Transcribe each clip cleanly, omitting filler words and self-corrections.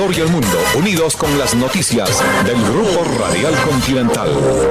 Ecuador y el mundo, unidos con las noticias del Grupo Radial Continental.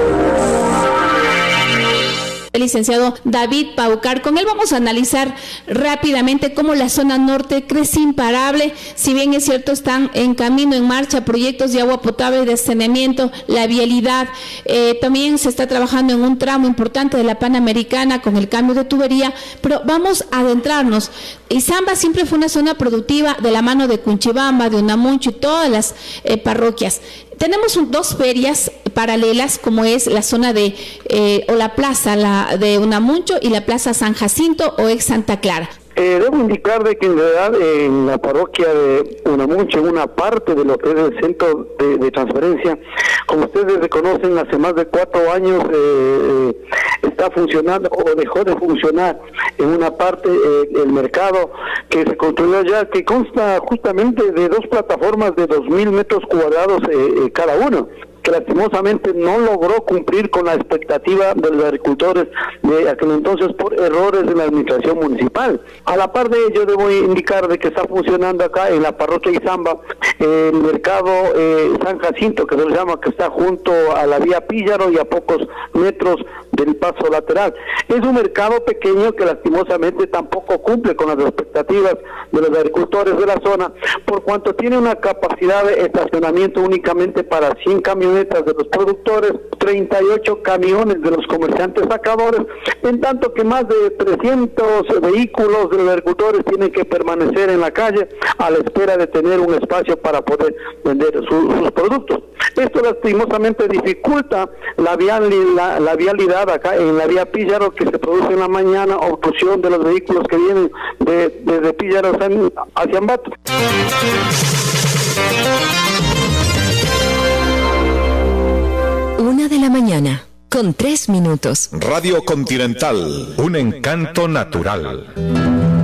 El licenciado David Paucar. Con él vamos a analizar rápidamente cómo la zona norte crece imparable. Si bien es cierto, están en camino, en marcha, proyectos de agua potable, de saneamiento, la vialidad. También se está trabajando en un tramo importante de la Panamericana con el cambio de tubería, pero vamos a adentrarnos. Izamba siempre fue una zona productiva de la mano de Cunchibamba, de Unamuncho y todas las parroquias. Tenemos dos ferias paralelas, como es la zona de, o la plaza de Unamuncho y la plaza San Jacinto o ex Santa Clara. Debo indicar de que en realidad en la parroquia de Unamuncho, en una parte de lo que es el centro de transferencia, como ustedes reconocen, hace más de 4 años está funcionando o dejó de funcionar en una parte el mercado que se construyó ya, que consta justamente de 2 plataformas de 2.000 metros cuadrados cada uno, que lastimosamente no logró cumplir con la expectativa de los agricultores de aquel entonces por errores de la administración municipal. A la par de ello, debo indicar de que está funcionando acá en la parroquia Izamba el mercado San Jacinto, que se le llama, que está junto a la vía Píllaro y a pocos metros del paso lateral. Es un mercado pequeño que lastimosamente tampoco cumple con las expectativas de los agricultores de la zona, por cuanto tiene una capacidad de estacionamiento únicamente para 100 camionetas de los productores, 38 camiones de los comerciantes sacadores, en tanto que más de 300 vehículos de los agricultores tienen que permanecer en la calle a la espera de tener un espacio para poder vender sus productos. Esto lastimosamente dificulta la vialidad acá en la vía Píllaro, que se produce en la mañana, obstrucción de los vehículos que vienen desde Píllaro hacia Ambato. 1:03 a.m. Radio Continental, un encanto natural.